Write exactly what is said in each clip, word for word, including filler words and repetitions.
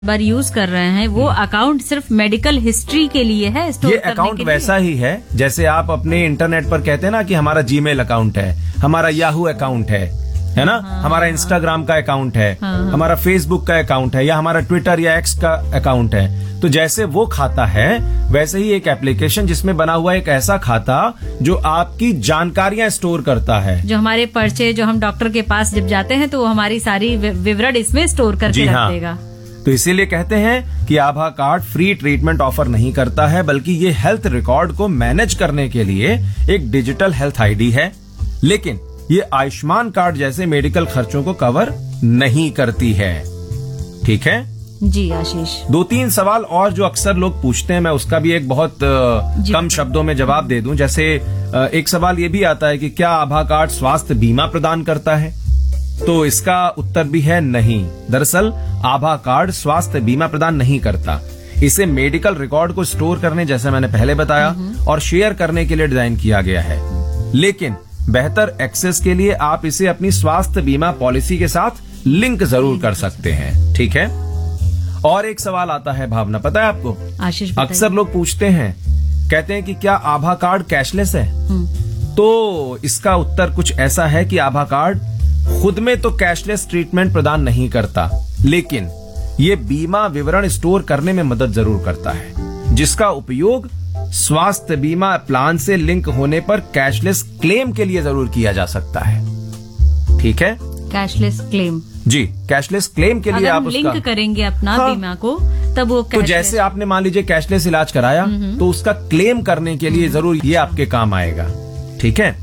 बार use कर रहे हैं वो अकाउंट सिर्फ मेडिकल हिस्ट्री के लिए है, स्टोर ये करने अकाउंट के लिए। वैसा ही है जैसे आप अपने इंटरनेट पर कहते हैं ना कि हमारा जीमेल अकाउंट है, हमारा याहू अकाउंट है है ना, हाँ, हमारा हाँ, इंस्टाग्राम का अकाउंट है, हाँ, हाँ, हमारा फेसबुक का अकाउंट है, या हमारा ट्विटर या एक्स का अकाउंट है। तो जैसे वो खाता है वैसे ही एक एप्लीकेशन जिसमें बना हुआ एक ऐसा खाता जो आपकी जानकारियां स्टोर करता है, जो हमारे पर्चे, जो हम डॉक्टर के पास जब जाते हैं तो वो हमारी सारी वि- विवरण इसमें स्टोर करके जी रख हाँ। देगा। तो इसीलिए कहते हैं कि आभा कार्ड फ्री ट्रीटमेंट ऑफर नहीं करता है, बल्कि ये हेल्थ रिकॉर्ड को मैनेज करने के लिए एक डिजिटल हेल्थ आईडी है। लेकिन ये आयुष्मान कार्ड जैसे मेडिकल खर्चों को कवर नहीं करती है। ठीक है जी आशीष, दो तीन सवाल और जो अक्सर लोग पूछते हैं, मैं उसका भी एक बहुत अ, जी। कम शब्दों में जवाब दे दूं। जैसे अ, एक सवाल ये भी आता है कि क्या आभा कार्ड स्वास्थ्य बीमा प्रदान करता है? तो इसका उत्तर भी है नहीं। दरअसल आभा कार्ड स्वास्थ्य बीमा प्रदान नहीं करता। इसे मेडिकल रिकॉर्ड को स्टोर करने, जैसे मैंने पहले बताया, और शेयर करने के लिए डिजाइन किया गया है। लेकिन बेहतर एक्सेस के लिए आप इसे अपनी स्वास्थ्य बीमा पॉलिसी के साथ लिंक जरूर कर सकते हैं। ठीक है। और एक सवाल आता है भावना, पता है आपको, आशीष बताइए। अक्सर लोग पूछते हैं, कहते हैं कि क्या आभा कार्ड कैशलेस है? हम्म, तो इसका उत्तर कुछ ऐसा है कि आभा कार्ड खुद में तो कैशलेस ट्रीटमेंट प्रदान नहीं करता, लेकिन ये बीमा विवरण स्टोर करने में मदद जरूर करता है, जिसका उपयोग स्वास्थ्य बीमा प्लान से लिंक होने पर कैशलेस क्लेम के लिए जरूर किया जा सकता है। ठीक है, कैशलेस क्लेम। जी, कैशलेस क्लेम के लिए अगर आप हम उसका लिंक करेंगे अपना हाँ। बीमा को, तब वो तो कैशलेस। जैसे आपने मान लीजिए कैशलेस इलाज कराया, तो उसका क्लेम करने के लिए जरूर ये आपके काम आएगा। ठीक है।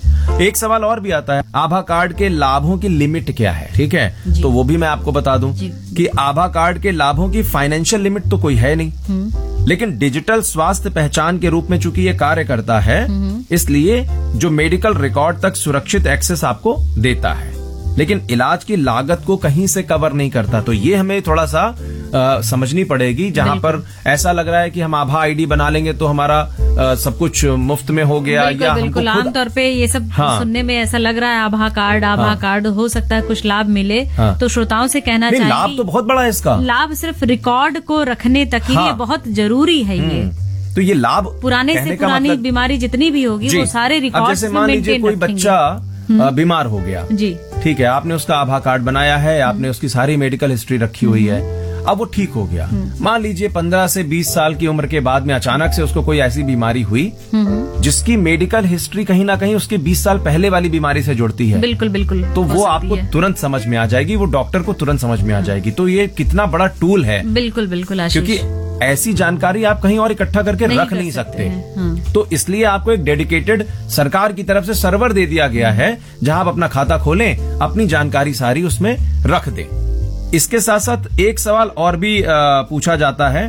एक सवाल और भी आता है, आभा कार्ड के लाभों की लिमिट क्या है? ठीक है, जी। तो वो भी मैं आपको बता दूं जी। कि आभा कार्ड के लाभों की फाइनेंशियल लिमिट तो कोई है नहीं, हम्म, लेकिन डिजिटल स्वास्थ्य पहचान के रूप में चूंकि ये कार्य करता है, इसलिए जो मेडिकल रिकॉर्ड तक सुरक्षित एक्सेस आपको देता है, लेकिन इलाज की लागत को कहीं से कवर नहीं करता। तो ये हमें थोड़ा सा आ, समझनी पड़ेगी। जहां पर ऐसा लग रहा है कि हम आभा आईडी बना लेंगे तो हमारा आ, सब कुछ मुफ्त में हो गया, बिल्कुल या बिल्कुल। हमको खुद- आमतौर पे ये सब हाँ। सुनने में ऐसा लग रहा है, आभा कार्ड आभा हाँ। कार्ड हो सकता है कुछ लाभ मिले, हाँ। तो श्रोताओं से कहना नहीं, लाभ चाहेंगे तो बहुत बड़ा है इसका। लाभ सिर्फ रिकॉर्ड को रखने तक ही हाँ। ये बहुत जरूरी है। ये हम्म, तो ये लाभ पुराने कहने से का पुरानी मतलब- बीमारी जितनी भी होगी जी। वो सारे अब रिकॉर्ड जैसे मान लीजिए कोई बच्चा आ, बीमार हो गया, जी ठीक है, आपने उसका आभा कार्ड बनाया है, आपने उसकी सारी मेडिकल हिस्ट्री रखी हुई है, अब वो ठीक हो गया। मान लीजिए पंद्रह से बीस साल की उम्र के बाद में अचानक से उसको कोई ऐसी बीमारी हुई जिसकी मेडिकल हिस्ट्री कहीं ना कहीं उसके बीस साल पहले वाली बीमारी से जुड़ती है, बिल्कुल बिल्कुल। तो हो वो सकती आपको है। तुरंत समझ में आ जाएगी, वो डॉक्टर को तुरंत समझ में आ जाएगी। तो ये कितना बड़ा टूल है, बिल्कुल बिल्कुल आशीष। क्योंकि ऐसी जानकारी आप कहीं और इकट्ठा करके नहीं रख कर नहीं सकते सकते, हैं, हाँ। तो इसलिए आपको एक डेडिकेटेड सरकार की तरफ से सर्वर दे दिया गया है, जहां आप अपना खाता खोलें, अपनी जानकारी सारी उसमें रख दें। इसके साथ साथ एक सवाल और भी आ, पूछा जाता है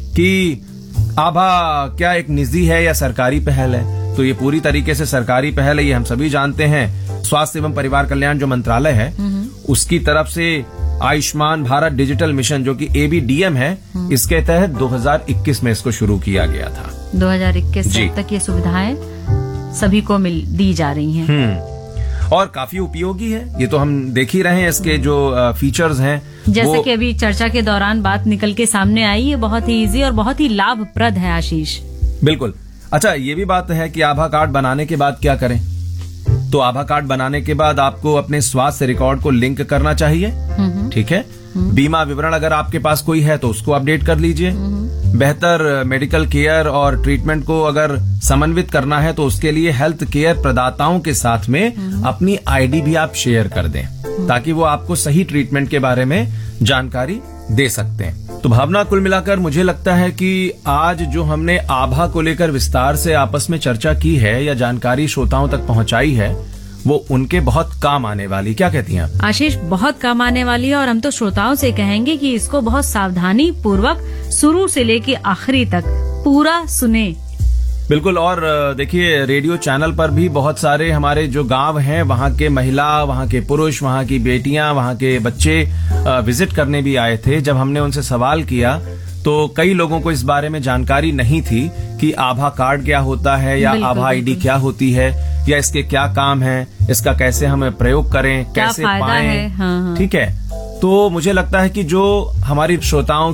कि आभा क्या एक निजी है या सरकारी पहल है? तो ये पूरी तरीके से सरकारी पहल है, ये हम सभी जानते हैं। स्वास्थ्य एवं परिवार कल्याण जो मंत्रालय है, उसकी तरफ से आयुष्मान भारत डिजिटल मिशन, जो कि ए बी डी एम है, इसके तहत दो हज़ार इक्कीस में इसको शुरू किया गया था। दो हज़ार इक्कीस जी। तक ये सुविधाएं सभी को मिल दी जा रही हैं। हम्म और काफी उपयोगी है, ये तो हम देख ही रहे हैं। इसके जो फीचर्स हैं, जैसे वो कि अभी चर्चा के दौरान बात निकल के सामने आई, ये बहुत ही इजी और बहुत ही लाभप्रद है आशीष। बिल्कुल। अच्छा, ये भी बात है कि आभा कार्ड बनाने के बाद क्या करें? तो आभा कार्ड बनाने के बाद आपको अपने स्वास्थ्य रिकॉर्ड को लिंक करना चाहिए। ठीक है। बीमा विवरण अगर आपके पास कोई है तो उसको अपडेट कर लीजिए। बेहतर मेडिकल केयर और ट्रीटमेंट को अगर समन्वित करना है तो उसके लिए हेल्थ केयर प्रदाताओं के साथ में अपनी आईडी भी आप शेयर कर दें, ताकि वो आपको सही ट्रीटमेंट के बारे में जानकारी दे सकते हैं। तो भावना, कुल मिलाकर मुझे लगता है कि आज जो हमने आभा को लेकर विस्तार से आपस में चर्चा की है या जानकारी श्रोताओं तक पहुंचाई है, वो उनके बहुत काम आने वाली। क्या कहती हैं आप? आशीष, बहुत काम आने वाली है, और हम तो श्रोताओं से कहेंगे कि इसको बहुत सावधानी पूर्वक शुरू से लेके आखिरी तक पूरा सुने। बिल्कुल। और देखिए, रेडियो चैनल पर भी बहुत सारे हमारे जो गांव हैं, वहाँ के महिला, वहाँ के पुरुष, वहाँ की बेटियां, वहाँ के बच्चे विजिट करने भी आए थे। जब हमने उनसे सवाल किया तो कई लोगों को इस बारे में जानकारी नहीं थी कि आभा कार्ड क्या होता है, या आभा आईडी क्या होती है, या इसके क्या काम है, इसका कैसे हम प्रयोग करें, क्या कैसे फायदा पाएं। है। हाँ, हाँ। ठीक है। तो मुझे लगता है कि जो हमारी श्रोताओं